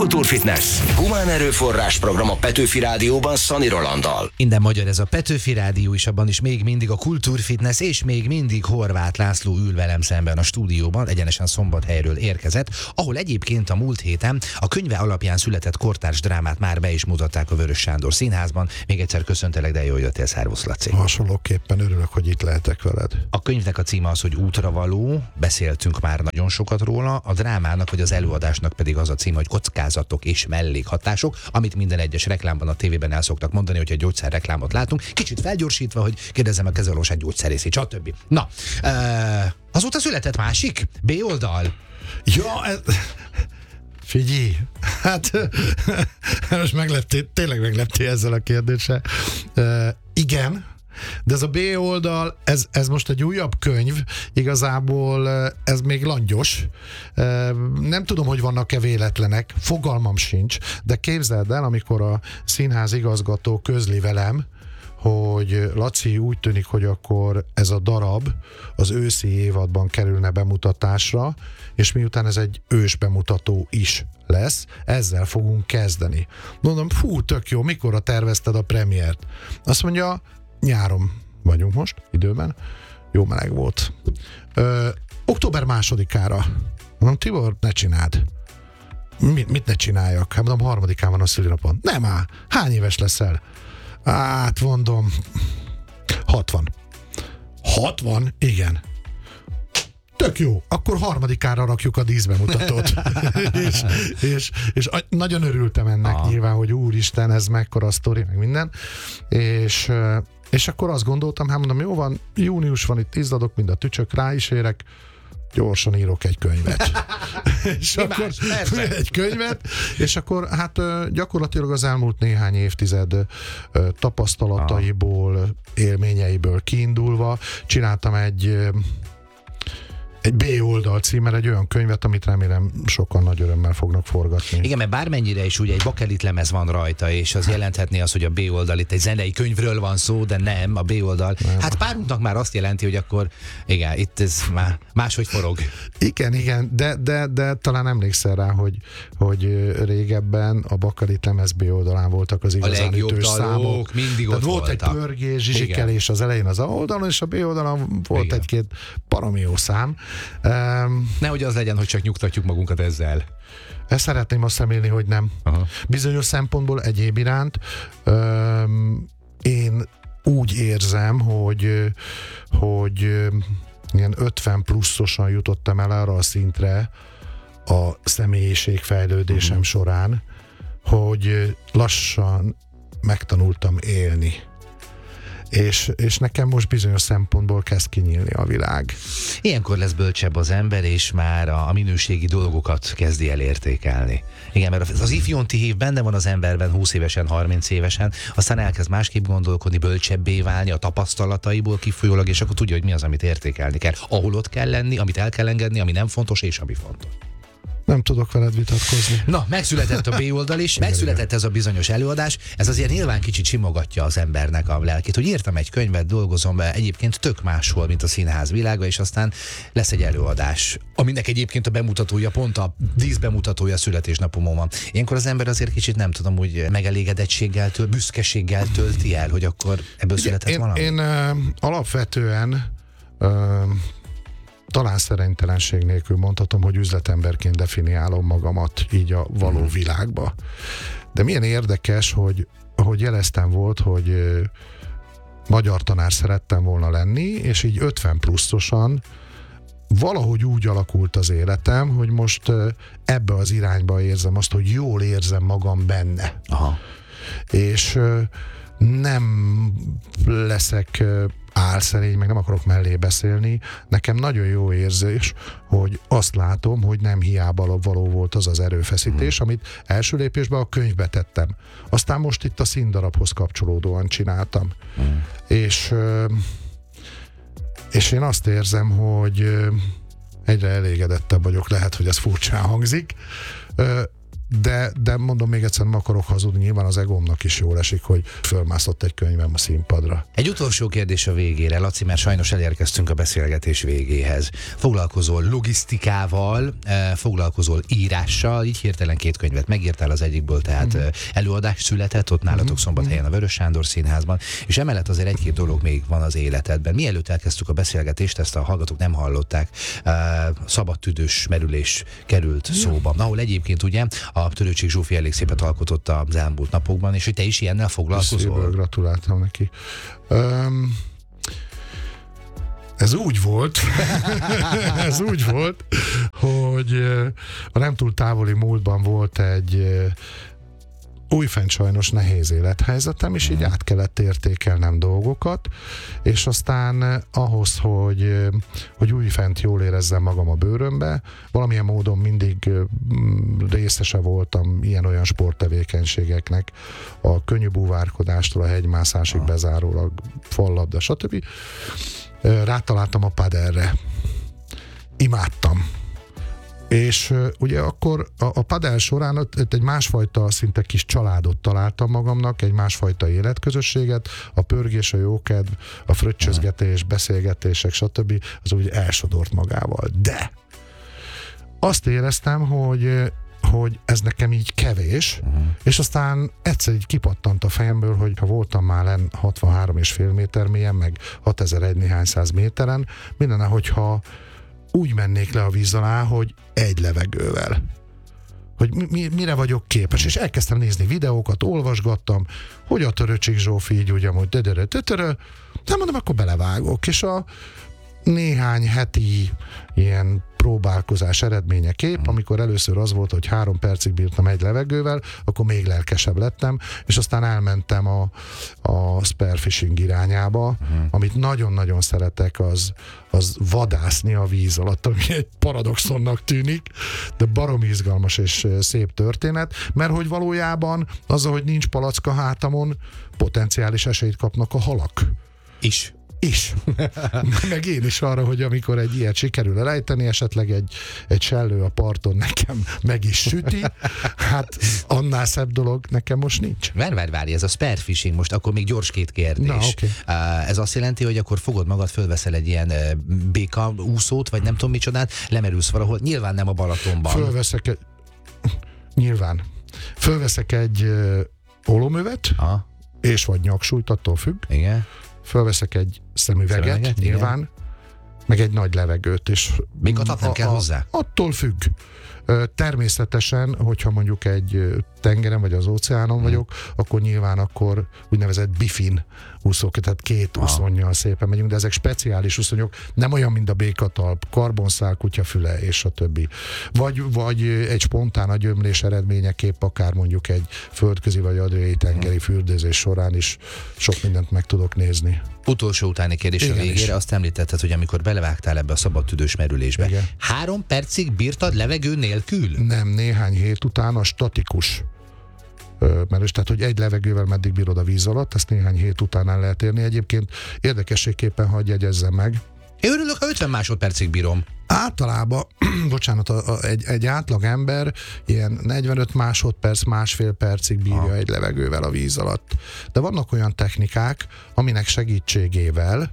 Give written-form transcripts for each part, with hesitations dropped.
Kultúrfitness. Humán erőforrás program a Petőfi Rádióban Szani Rolanddal. Minden magyar ez a Petőfi Rádió is, abban is még mindig a Kultúrfitness, és még mindig Horváth László ül velem szemben a stúdióban, egyenesen Szombathelyről érkezett, ahol egyébként a múlt héten a könyve alapján született kortárs drámát már be is mutatták a Vörös Sándor Színházban. Még egyszer köszöntelek, de jól jöttél, szervusz Laci. Hasonlóképpen örülök, hogy itt lehetek veled. A könyvnek a címe az, hogy Útravaló, beszéltünk már nagyon sokat róla, a drámának vagy az előadásnak pedig az a címe, hogy Kockázatok és mellékhatások, amit minden egyes reklámban a tévében el szoktak mondani, hogyha egy gyógyszerreklámot látunk. Kicsit felgyorsítva, hogy kérdezzem a kezelősát gyógyszerészét, stb. Na, azóta született másik B oldal. Ja, figyelj, hát most tényleg megleptél ezzel a kérdéssel. Igen, de ez a B oldal, ez most egy újabb könyv, igazából ez még langyos. Nem tudom, hogy vannak-e véletlenek, fogalmam sincs, de képzeld el, amikor a színház igazgató közli velem, hogy Laci, úgy tűnik, hogy akkor ez a darab az őszi évadban kerülne bemutatásra, és miután ez egy ős bemutató is lesz, ezzel fogunk kezdeni. Mondom, fú, tök jó, mikorra tervezted a premiért? Azt mondja, nyáron vagyunk most, időben, jó meleg volt. Október 2-ára. Mondom, Tibor, ne csináld. Mit ne csináljak? Hát mondom, 3-án van a szülinapon. Nem áll, hány éves leszel? Hát mondom, 60. 60? Igen. Tök jó, akkor 3-ára rakjuk a díszbemutatót. és nagyon örültem ennek nyilván, hogy úristen, ez mekkora sztori, meg minden. És akkor azt gondoltam, hát mondom, jó van, június van, itt izzadok, mind a tücsök, rá is érek, gyorsan írok egy könyvet. És akkor egy könyvet, és akkor hát gyakorlatilag az elmúlt néhány évtized tapasztalataiból, élményeiből kiindulva csináltam egy B oldal címmel egy olyan könyvet, amit remélem sokan nagy örömmel fognak forgatni. Igen, mert bármennyire is ugye egy bakelit lemez van rajta, és az jelenthetné azt, hogy a B oldal itt egy zenei könyvről van szó, de nem, a B oldal. Nem. Hát párunknak már azt jelenti, hogy akkor igen, itt ez már máshogy forog. Igen, de talán emlékszel rá, hogy régebben a bakelit lemez B oldalán voltak az igazán ütős számok. Mindig ott volt egy pörgés, zsizsikelés az elején az A oldalon, és a B oldalon volt egy-két baromi jó szám. Nehogy az legyen, hogy csak nyugtatjuk magunkat ezzel. Ezt szeretném azt remélni, hogy nem. Aha. Bizonyos szempontból egyéb iránt én úgy érzem, hogy ilyen 50 pluszosan jutottam el arra a szintre a személyiségfejlődésem során, hogy lassan megtanultam élni. És nekem most bizonyos szempontból kezd kinyílni a világ. Ilyenkor lesz bölcsebb az ember, és már a minőségi dolgokat kezdi el értékelni. Igen, mert az ifjonti hív benne van az emberben 20 évesen, 30 évesen, aztán elkezd másképp gondolkodni, bölcsebbé válni a tapasztalataiból kifolyólag, és akkor tudja, hogy mi az, amit értékelni kell. Ahol ott kell lenni, amit el kell engedni, ami nem fontos, és ami fontos. Nem tudok veled vitatkozni. Na, megszületett a B oldal is, megszületett ez a bizonyos előadás, ez azért nyilván kicsit simogatja az embernek a lelkét, hogy írtam egy könyvet, dolgozom be, egyébként tök máshol, mint a színház világa, és aztán lesz egy előadás, aminek egyébként a bemutatója, pont a díszbemutatója születésnapomon van. Ilyenkor az ember azért kicsit nem tudom, hogy megelégedettséggel, büszkeséggel tölti el, hogy akkor ebből született valami? Én alapvetően talán szerénytelenség nélkül mondhatom, hogy üzletemberként definiálom magamat így a való világba. De milyen érdekes, hogy ahogy jeleztem volt, hogy magyar tanár szerettem volna lenni, és így 50 pluszosan valahogy úgy alakult az életem, hogy most ebbe az irányba érzem azt, hogy jól érzem magam benne. Aha. És nem leszek álszerény, meg nem akarok mellé beszélni. Nekem nagyon jó érzés, hogy azt látom, hogy nem hiába való volt az az erőfeszítés, amit első lépésben a könyvbe tettem. Aztán most itt a színdarabhoz kapcsolódóan csináltam. És én azt érzem, hogy egyre elégedettebb vagyok, lehet, hogy ez furcsán hangzik. de mondom még egyszer, nem akarok hazudni, nyilván az egómnak is jól esik, hogy fölmászott egy könyvem a színpadra. Egy utolsó kérdés a végére, Laci, mert sajnos elérkeztünk a beszélgetés végéhez. Foglalkozol logisztikával, foglalkozol írással, így hirtelen 2 könyvet megírtál, az egyikből tehát előadás született, ott nálatok Szombathelyen a Vörös Sándor Színházban, és emellett azért 1-2 dolog még van az életedben. Mielőtt elkezdtük a beszélgetést, ezt a hallgatók nem hallották, szabadtüdős merülés került szóba, ahol egyébként ugye a Törőcsik Zsófi elég szépet alkotott az elmúlt napokban, és hogy te is ilyennel foglalkozol? Szívből gratuláltam neki. Ez úgy volt, hogy a nem túl távoli múltban volt egy újfent sajnos nehéz élethelyzetem, és így át kellett értékelnem dolgokat, és aztán ahhoz, hogy újfent jól érezzem magam a bőrömbe, valamilyen módon mindig részese voltam ilyen-olyan sporttevékenységeknek, a könnyű búvárkodástól a hegymászásig bezárólag fallabda, stb. Rátaláltam a padelre. Imádtam. És ugye akkor a padel során ott egy másfajta szinte kis családot találtam magamnak, egy másfajta életközösséget, a pörgés, a jókedv, a fröccsözgetés, beszélgetések, stb. Az úgy elsodort magával. De azt éreztem, hogy ez nekem így kevés, és aztán egyszer így kipattant a fejemből, hogy ha voltam már 63,5 méter mélyen, meg 6001 néhány száz méteren, mindenne, hogyha úgy mennék le a víz alá, hogy egy levegővel. Hogy mire vagyok képes. És elkezdtem nézni videókat, olvasgattam, hogy a Törőcsik Zsófi így ugye, hogy de mondom, akkor belevágok. És a néhány heti ilyen próbálkozás eredményeképp, amikor először az volt, hogy 3 percig bírtam egy levegővel, akkor még lelkesebb lettem, és aztán elmentem a spearfishing irányába, amit nagyon-nagyon szeretek, az vadászni a víz alatt, ami egy paradoxonnak tűnik, de baromi izgalmas és szép történet, mert hogy valójában azzal, hogy nincs palack a hátamon, potenciális esélyt kapnak a halak. Is. Meg én is arra, hogy amikor egy ilyet sikerül elejteni, esetleg egy sellő a parton nekem meg is süti, hát annál szebb dolog nekem most nincs. Várj, ez a spearfishing, most akkor még gyors 2 kérdés. Na, okay. Ez azt jelenti, hogy akkor fogod magad, fölveszel egy ilyen béka úszót, vagy nem tudom micsodát, lemerülsz valahol, nyilván nem a Balatonban. Fölveszek egy ólomövet, és vagy nyaksúlyt, attól függ. Igen. Fölveszek egy szemüveget, nyilván, igen. Meg egy nagy levegőt. És még adat nem kell hozzá? Attól függ. Természetesen, hogyha mondjuk egy tengeren vagy az óceánon vagyok, akkor nyilván akkor úgynevezett bifin úszók, tehát 2 úszonnyal szépen megyünk, de ezek speciális úszonyok, nem olyan, mint a békatalp, karbonszál, kutyafüle és a többi. Vagy egy spontán agyömlés eredményeképp akár mondjuk egy földközi vagy adriai tengeri fürdőzés során is sok mindent meg tudok nézni. Utolsó utáni kérdés a végére, azt említetted, hogy amikor belevágtál ebbe a szabadtüdős merülésbe, igen. 3 percig bírtad levegő nélkül? Nem, néhány hét után a statikus merülés, tehát hogy egy levegővel meddig bírod a víz alatt, ezt néhány hét után el lehet érni. Egyébként érdekességképpen, hadd jegyezzem meg. Én örülök, ha 50 másodpercig bírom. Általában, bocsánat, egy átlag ember ilyen 45 másodperc, másfél percig bírja egy levegővel a víz alatt. De vannak olyan technikák, aminek segítségével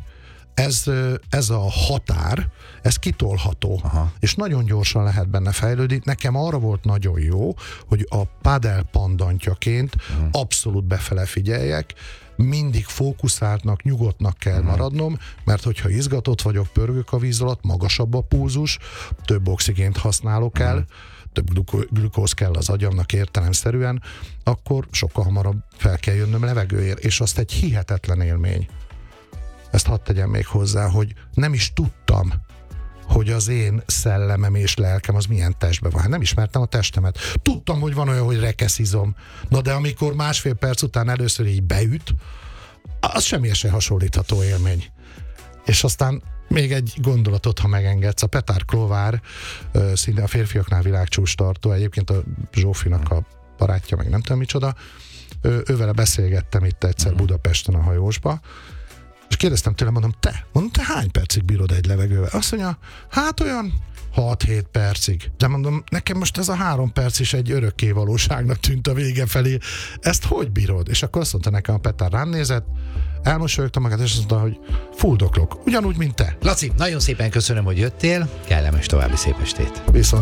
ez a határ, ez kitolható, és nagyon gyorsan lehet benne fejlődni. Nekem arra volt nagyon jó, hogy a padel pandantjaként abszolút befele figyeljek, mindig fókuszáltnak, nyugodtnak kell maradnom, mert hogyha izgatott vagyok, pörgök a víz alatt, magasabb a pulzus, több oxigént használok el, több glükóz kell az agyamnak értelemszerűen, akkor sokkal hamarabb fel kell jönnöm levegőért, és azt egy hihetetlen élmény. Ezt hadd tegyem még hozzá, hogy nem is tudtam, hogy az én szellemem és lelkem az milyen testben van. Hát nem ismertem a testemet. Tudtam, hogy van olyan, hogy rekeszizom. Na de amikor másfél perc után először így beüt, az semmi sem hasonlítható élmény. És aztán még egy gondolatot, ha megengedsz. A Petár Klovár, szinte a férfiaknál világcsúcs tartó, egyébként a Zsófinak a barátja, meg nem tudom micsoda. Ővele beszélgettem itt egyszer Budapesten a hajósba, és kérdeztem tőle, mondom, te hány percig bírod egy levegővel? Azt mondja, hát olyan 6-7 percig. De mondom, nekem most ez a 3 perc is egy örökké valóságnak tűnt a vége felé. Ezt hogy bírod? És akkor azt mondta nekem, a Petár rám nézett, elmosolyogta magát, és azt mondta, hogy fuldoklok. Ugyanúgy, mint te. Laci, nagyon szépen köszönöm, hogy jöttél. Kellemes további szép estét. Viszont